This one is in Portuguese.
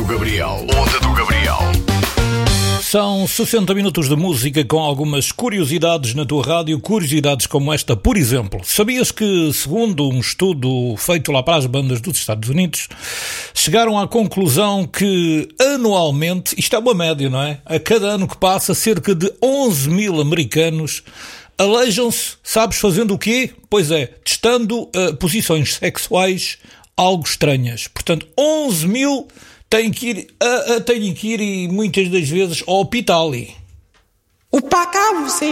do Gabriel. Onda do Gabriel. São 60 minutos de música com algumas curiosidades na tua rádio. Curiosidades como esta, por exemplo. Sabias que, segundo um estudo feito lá para as bandas dos Estados Unidos, chegaram à conclusão que anualmente, isto é uma média, não é? A cada ano que passa, cerca de 11 mil americanos aleijam-se, sabes, fazendo o quê? Pois é, testando posições sexuais algo estranhas. Portanto, 11 mil têm que ir e muitas das vezes ao hospital. O pacabo,